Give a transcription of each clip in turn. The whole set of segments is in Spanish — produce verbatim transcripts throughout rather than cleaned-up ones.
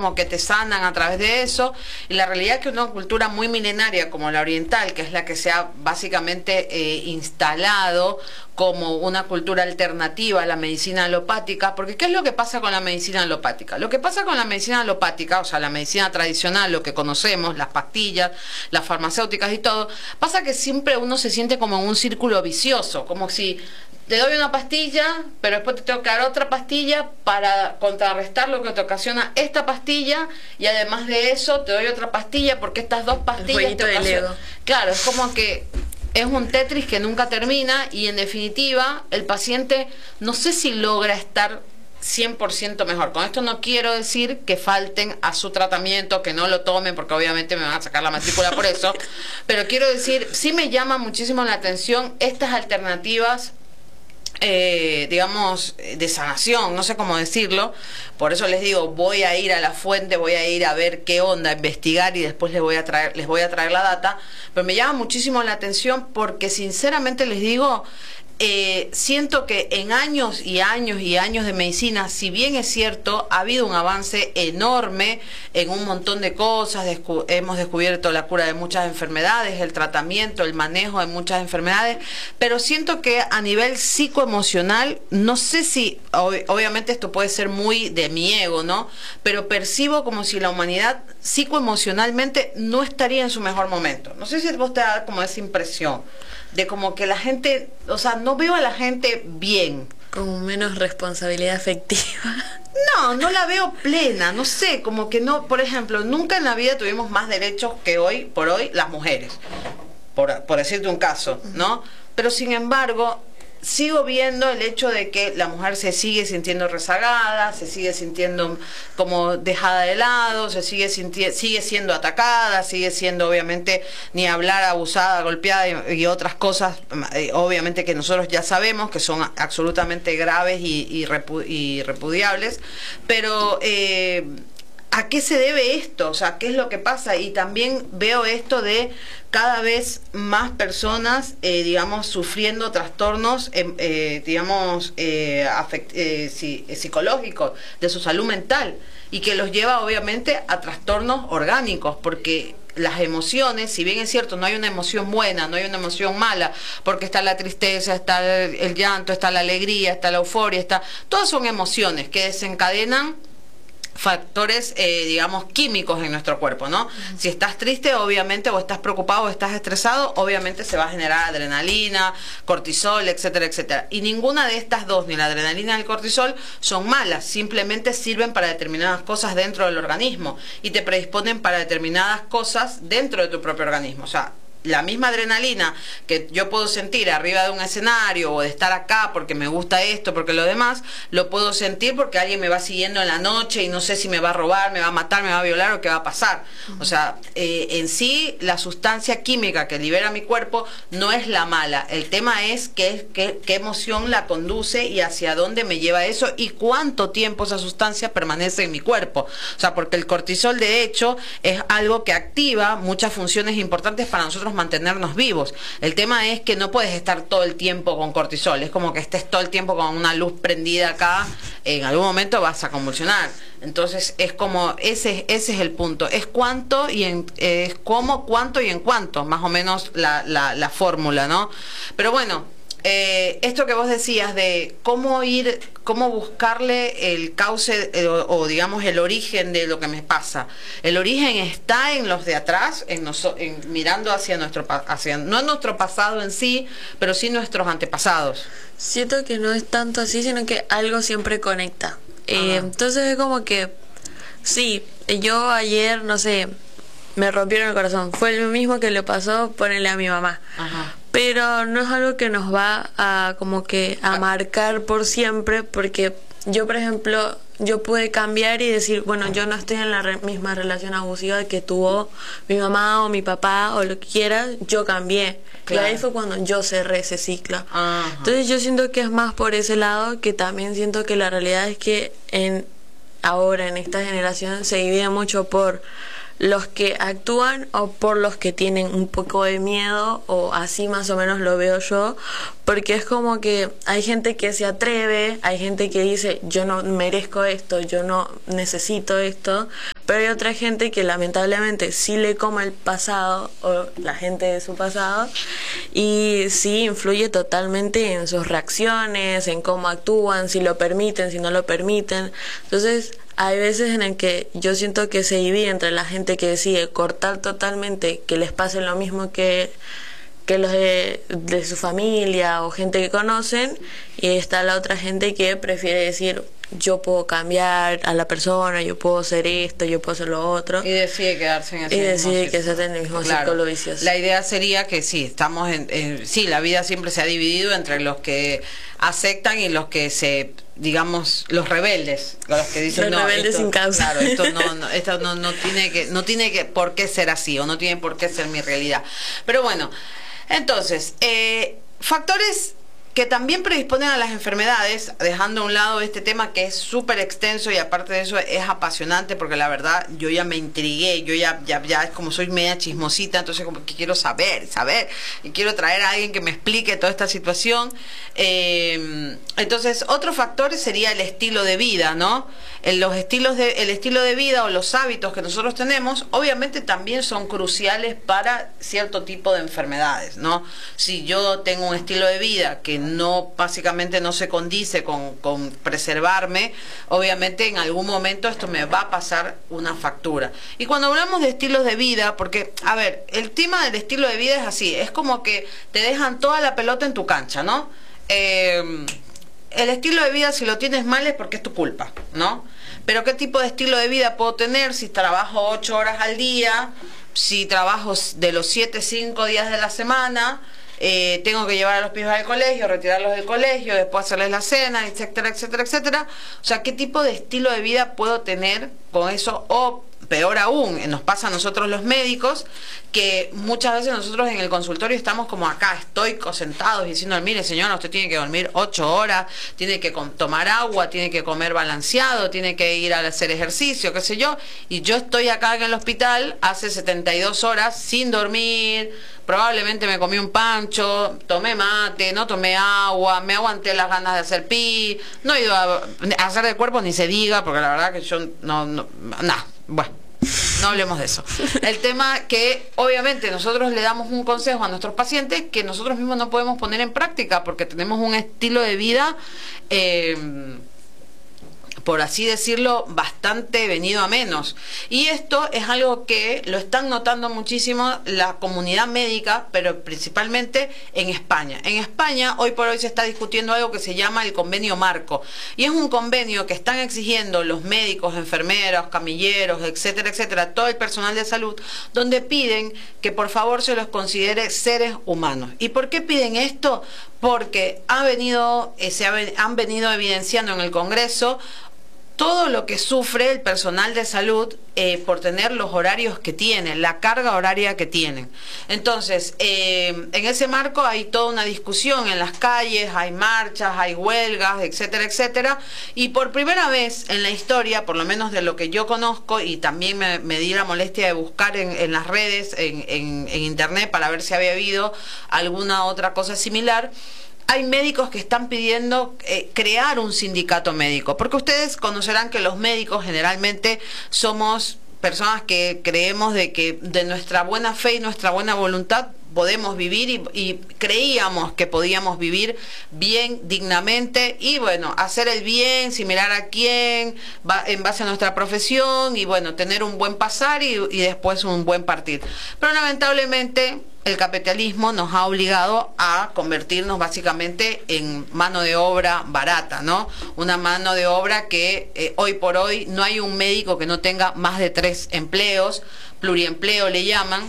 como que te sanan a través de eso, y la realidad es que una cultura muy milenaria como la oriental, que es la que se ha básicamente eh, instalado como una cultura alternativa a la medicina alopática, porque ¿qué es lo que pasa con la medicina alopática? Lo que pasa con la medicina alopática, o sea, la medicina tradicional, lo que conocemos, las pastillas, las farmacéuticas y todo, pasa que siempre uno se siente como en un círculo vicioso, como si te doy una pastilla, pero después te tengo que dar otra pastilla para contrarrestar lo que te ocasiona esta pastilla, y además de eso te doy otra pastilla porque estas dos pastillas te ocasionan. Claro, es como que es un Tetris que nunca termina, y en definitiva el paciente no sé si logra estar cien por ciento mejor. Con esto no quiero decir que falten a su tratamiento, que no lo tomen, porque obviamente me van a sacar la matrícula por eso, pero quiero decir, sí me llama muchísimo la atención estas alternativas, Eh, digamos, de sanación, no sé cómo decirlo. Por eso les digo, voy a ir a la fuente, voy a ir a ver qué onda, a investigar, y después les voy a traer, les voy a traer la data. Pero me llama muchísimo la atención porque sinceramente les digo, eh, siento que en años y años y años de medicina, si bien es cierto, ha habido un avance enorme en un montón de cosas, descu hemos descubierto la cura de muchas enfermedades, el tratamiento, el manejo de muchas enfermedades, pero siento que a nivel psicoemocional, no sé si, ob obviamente esto puede ser muy de mi ego, ¿no? Pero percibo como si la humanidad psicoemocionalmente no estaría en su mejor momento. No sé si vos te da como esa impresión de como que la gente, o sea, no veo a la gente bien. Como menos responsabilidad afectiva. No, no la veo plena, no sé, como que no, por ejemplo, nunca en la vida tuvimos más derechos que hoy, por hoy, las mujeres, por, por decirte un caso, ¿no? Pero sin embargo, sigo viendo el hecho de que la mujer se sigue sintiendo rezagada, se sigue sintiendo como dejada de lado, se sigue sigue siendo atacada, sigue siendo obviamente, ni hablar, abusada, golpeada y, y otras cosas, obviamente que nosotros ya sabemos que son absolutamente graves y, y, repu y repudiables, pero eh, ¿a qué se debe esto? O sea, ¿qué es lo que pasa? Y también veo esto de cada vez más personas, eh, digamos, sufriendo trastornos, eh, eh, digamos, eh, afect eh, si, eh, psicológicos, de su salud mental, y que los lleva obviamente a trastornos orgánicos, porque las emociones, si bien es cierto, no hay una emoción buena, no hay una emoción mala, porque está la tristeza, está el, el llanto, está la alegría, está la euforia, está, todas son emociones que desencadenan factores, eh, digamos, químicos en nuestro cuerpo, ¿no? Uh-huh. Si estás triste, obviamente, o estás preocupado, o estás estresado, obviamente se va a generar adrenalina, cortisol, etcétera, etcétera. Y ninguna de estas dos, ni la adrenalina ni el cortisol, son malas, simplemente sirven para determinadas cosas dentro del organismo y te predisponen para determinadas cosas dentro de tu propio organismo. O sea, la misma adrenalina que yo puedo sentir arriba de un escenario, o de estar acá porque me gusta esto, porque lo demás, lo puedo sentir porque alguien me va siguiendo en la noche y no sé si me va a robar, me va a matar, me va a violar o qué va a pasar. O sea, eh, en sí la sustancia química que libera mi cuerpo no es la mala. El tema es qué, qué, qué emoción la conduce y hacia dónde me lleva eso, y cuánto tiempo esa sustancia permanece en mi cuerpo. O sea, porque el cortisol de hecho es algo que activa muchas funciones importantes para nosotros mantenernos vivos. El tema es que no puedes estar todo el tiempo con cortisol, es como que estés todo el tiempo con una luz prendida acá, en algún momento vas a convulsionar. Entonces es como, ese, ese es el punto, es cuánto y en, eh, es cómo, cuánto y en cuánto, más o menos la, la, la fórmula, ¿no? Pero bueno, eh, esto que vos decías de cómo ir, cómo buscarle el cauce eh, o, o digamos el origen de lo que me pasa. El origen está en los de atrás, en, noso en mirando hacia nuestro, hacia, no en nuestro pasado en sí, pero sí nuestros antepasados. Siento que no es tanto así, sino que algo siempre conecta. Eh, entonces es como que, sí, yo ayer, no sé, me rompieron el corazón. Fue lo mismo que le pasó ponerle a mi mamá. Ajá. Pero no es algo que nos va a como que a marcar por siempre, porque yo, por ejemplo, yo pude cambiar y decir, bueno, yo no estoy en la re misma relación abusiva que tuvo mi mamá o mi papá o lo que quiera, yo cambié. Claro. Y ahí fue cuando yo cerré ese ciclo. Ajá. Entonces yo siento que es más por ese lado, que también siento que la realidad es que en ahora, en esta generación, se divide mucho por los que actúan o por los que tienen un poco de miedo, o así más o menos lo veo yo, porque es como que hay gente que se atreve, hay gente que dice yo no merezco esto, yo no necesito esto, Pero hay otra gente que lamentablemente sí le come el pasado o la gente de su pasado y sí influye totalmente en sus reacciones, en cómo actúan, si lo permiten, si no lo permiten. Entonces hay veces en el que yo siento que se divide entre la gente que decide cortar totalmente, que les pase lo mismo que que los de, de su familia o gente que conocen, y está la otra gente que prefiere decir yo puedo cambiar a la persona, yo puedo hacer esto, yo puedo hacer lo otro, y decide quedarse en ese y mismo decide que círculo. se en el mismo Claro. círculo vicioso. La idea sería que sí, estamos en, en sí, la vida siempre se ha dividido entre los que aceptan y los que se, digamos, los rebeldes, los que dicen Los no, rebeldes esto, sin causa. claro, esto no, no, esto no, no tiene que, no tiene que por qué ser así, o no tiene por qué ser mi realidad. Pero bueno, entonces, eh, factores que también predisponen a las enfermedades, dejando a un lado este tema que es súper extenso y aparte de eso es apasionante, porque la verdad yo ya me intrigué, yo ya, ya, ya es como soy media chismosita, entonces como que quiero saber, saber, y quiero traer a alguien que me explique toda esta situación. Eh, entonces, otro factor sería el estilo de vida, ¿no? En los estilos de, el estilo de vida o los hábitos que nosotros tenemos, obviamente también son cruciales para cierto tipo de enfermedades, ¿no? Si yo tengo un estilo de vida que no, básicamente no se condice con, con preservarme, obviamente en algún momento esto me va a pasar una factura. Y cuando hablamos de estilos de vida, porque, a ver, el tema del estilo de vida es así, es como que te dejan toda la pelota en tu cancha, ¿no? Eh, el estilo de vida, si lo tienes mal es porque es tu culpa, ¿no? Pero ¿qué tipo de estilo de vida puedo tener si trabajo ocho horas al día, si trabajo de los siete, cinco días de la semana? Eh, tengo que llevar a los pibes al colegio, retirarlos del colegio, después hacerles la cena, etcétera, etcétera, etcétera. O sea, ¿qué tipo de estilo de vida puedo tener con eso? O peor aún, nos pasa a nosotros los médicos, que muchas veces nosotros en el consultorio estamos como acá, estoicos, sentados, diciendo, mire señora, usted tiene que dormir ocho horas, tiene que tomar agua, tiene que comer balanceado, tiene que ir a hacer ejercicio, qué sé yo, y yo estoy acá en el hospital hace setenta y dos horas sin dormir, probablemente me comí un pancho, tomé mate, no tomé agua, me aguanté las ganas de hacer pi, no he ido a, a hacer de cuerpo, ni se diga, porque la verdad que yo no, no, nada, bueno, no hablemos de eso. El tema que obviamente nosotros le damos un consejo a nuestros pacientes que nosotros mismos no podemos poner en práctica porque tenemos un estilo de vida eh, por así decirlo, bastante venido a menos. Y esto es algo que lo están notando muchísimo la comunidad médica, pero principalmente en España. En España, hoy por hoy se está discutiendo algo que se llama el convenio marco. Y es un convenio que están exigiendo los médicos, enfermeros, camilleros, etcétera, etcétera, todo el personal de salud, donde piden que por favor se los considere seres humanos. ¿Y por qué piden esto? Porque ha venido, eh, se ha, han venido evidenciando en el Congreso todo lo que sufre el personal de salud eh, por tener los horarios que tienen, la carga horaria que tienen. Entonces, eh, en ese marco hay toda una discusión en las calles, hay marchas, hay huelgas, etcétera, etcétera. Y por primera vez en la historia, por lo menos de lo que yo conozco, y también me, me di la molestia de buscar en, en las redes, en, en, en internet, para ver si había habido alguna otra cosa similar, hay médicos que están pidiendo eh, crear un sindicato médico, porque ustedes conocerán que los médicos generalmente somos personas que creemos de que de nuestra buena fe y nuestra buena voluntad podemos vivir y, y creíamos que podíamos vivir bien, dignamente y bueno, hacer el bien sin mirar a quién, va, en base a nuestra profesión y bueno, tener un buen pasar y, y después un buen partir. Pero lamentablemente el capitalismo nos ha obligado a convertirnos básicamente en mano de obra barata, ¿no? Una mano de obra que eh, hoy por hoy no hay un médico que no tenga más de tres empleos, pluriempleo le llaman,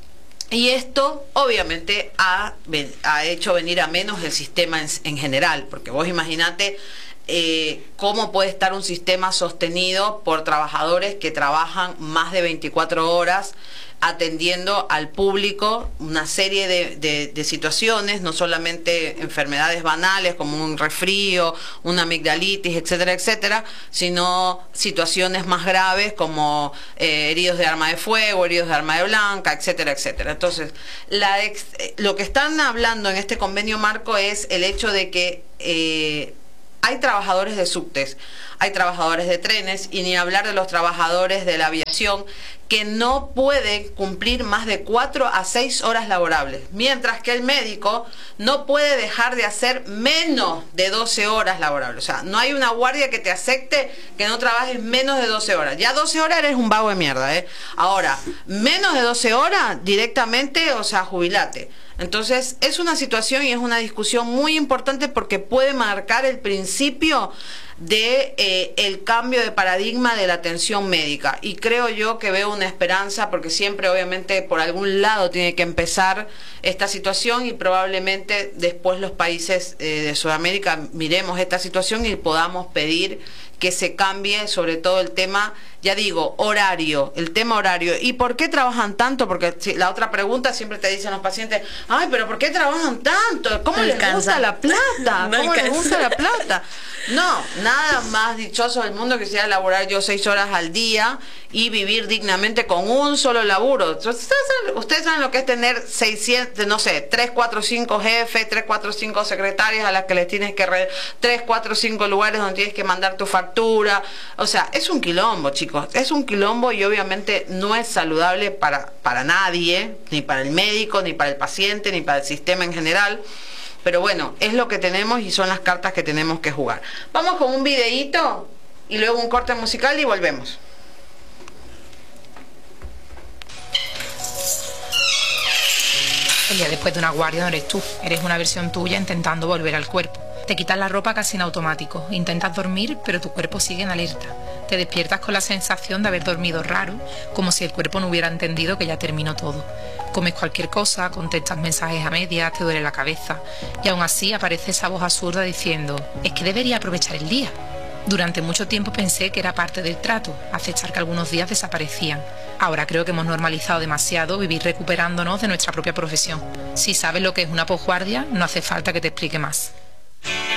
y esto obviamente ha, ha hecho venir a menos el sistema en, en general, porque vos imaginate eh, cómo puede estar un sistema sostenido por trabajadores que trabajan más de veinticuatro horas, atendiendo al público una serie de, de, de situaciones, no solamente enfermedades banales como un resfrío, una amigdalitis, etcétera, etcétera, sino situaciones más graves como eh, heridos de arma de fuego, heridos de arma de blanca, etcétera, etcétera. Entonces, la ex, lo que están hablando en este convenio marco es el hecho de que eh, hay trabajadores de subtes, hay trabajadores de trenes y ni hablar de los trabajadores de la aviación población que no puede cumplir más de cuatro a seis horas laborables, mientras que el médico no puede dejar de hacer menos de doce horas laborables. O sea, no hay una guardia que te acepte que no trabajes menos de doce horas. Ya doce horas eres un vago de mierda, ¿eh? Ahora, menos de doce horas, directamente, o sea, jubilate. Entonces, es una situación y es una discusión muy importante porque puede marcar el principio de eh, el cambio de paradigma de la atención médica, y creo yo que veo una esperanza, porque siempre obviamente por algún lado tiene que empezar esta situación, y probablemente después los países eh, de Sudamérica miremos esta situación y podamos pedir que se cambie, sobre todo el tema, ya digo, horario, el tema horario. ¿Y por qué trabajan tanto? Porque si, la otra pregunta siempre te dicen los pacientes, ay, pero ¿por qué trabajan tanto? ¿Cómo No les alcanza. gusta la plata? No ¿Cómo les alcanza. gusta la plata? No, nada más dichoso del mundo que sea laborar yo seis horas al día y vivir dignamente con un solo laburo. Ustedes saben, ustedes saben lo que es tener seiscientos, no sé, tres, cuatro, cinco jefes, tres, cuatro, cinco secretarias a las que les tienes que re, tres, cuatro, cinco lugares donde tienes que mandar tu factura. O sea, es un quilombo, chicos, es un quilombo, y obviamente no es saludable para, para nadie, ni para el médico, ni para el paciente, ni para el sistema en general. Pero bueno, es lo que tenemos y son las cartas que tenemos que jugar. Vamos con un videíto y luego un corte musical y volvemos. El día después de una guardia no eres tú, eres una versión tuya intentando volver al cuerpo. Te quitas la ropa casi en automático, intentas dormir pero tu cuerpo sigue en alerta. Te despiertas con la sensación de haber dormido raro, como si el cuerpo no hubiera entendido que ya terminó todo. Comes cualquier cosa, contestas mensajes a medias, te duele la cabeza, y aún así aparece esa voz absurda diciendo, es que debería aprovechar el día. Durante mucho tiempo pensé que era parte del trato, acechar que algunos días desaparecían. Ahora creo que hemos normalizado demasiado vivir recuperándonos de nuestra propia profesión. Si sabes lo que es una posguardia, no hace falta que te explique más.